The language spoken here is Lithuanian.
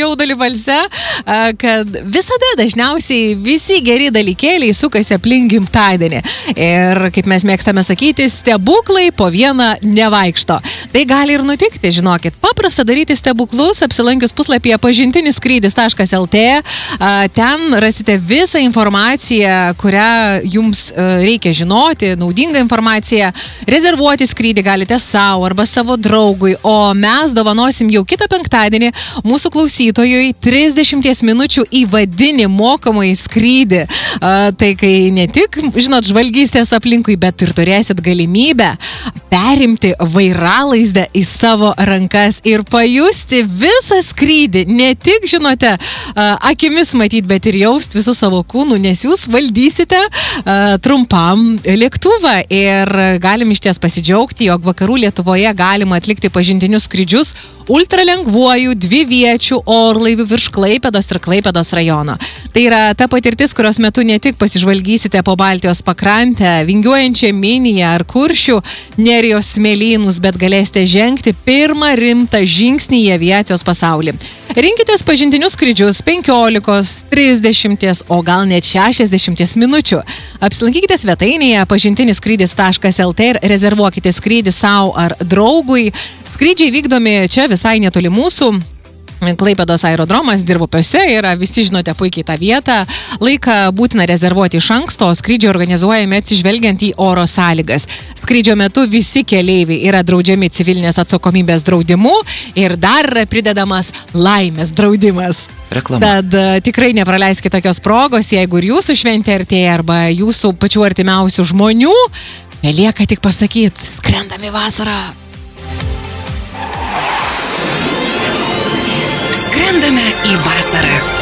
jaudulį balse, kad visada dažniausiai visi geri dalykėliai sukasi aplink gimtadienį. Ir kaip mes mėgstame sakyti, stebuklai po vieną nevaikšto. Tai gali ir nutikti, žinokit. Paprasta daryti stebuklus, apsilankius puslapyje pažintiniskrydis.lt. Ten rasite visą informaciją, kurią jums reikia žinoti, naudingą informaciją. Rezervuoti skrydį galite savo arba savo draugui, o mes dovanosim jau kitą penktadienį mūsų klausytojui 30 minučių įvadinį mokamąjį skrydį. Tai kai ne tik, žinot, žvalgystės aplinkui, bet ir turėsit galimybę perimti vairalaizdę į savo rankas ir pajusti visą skrydį. Ne tik, žinote, akimis matyti, bet ir jausti visų savo kūnų, nes jūs valdysite trumpam lėktuvą ir galim iš ties pasidžiaugti, jog vakarų Lietuvoje galima atlikti pažintinius skrydžius ultralengvuoju dviviečių orlaivių virš Klaipėdos ir Klaipėdos rajono. Tai yra ta patirtis, kurios metu ne tik pasižvalgysite po Baltijos pakrantę, vingiuojančią Miniją ar Kuršių Nerijos smėlynus, bet galėsite žengti pirmą rimtą žingsnį į aviacijos pasaulį. Rinkitės pažintinius skrydžius 15, 30, o gal net 60 minučių. Apsilankykite svetainėje pažintiniskrydis.lt ir rezervuokite skrydį savo ar draugui. Skrydžiai vykdomi čia visai netoli mūsų. Klaipėdos aerodromas Dirvopiuose yra, visi žinote puikiai tą vietą. Laiką būtina rezervuoti iš anksto, skrydžiai organizuojami atsižvelgiant į oro sąlygas. Skrydžio metu visi keleiviai yra draudžiami civilinės atsakomybės draudimu ir dar pridedamas laimės draudimas. Reklama. Tad tikrai nepraleiskite tokios progos, jeigu ir jūsų šventė artėja arba jūsų pačių artimiausių žmonių, belieka tik pasakyti, skrendam į vasarą. Skrendame į vasarą.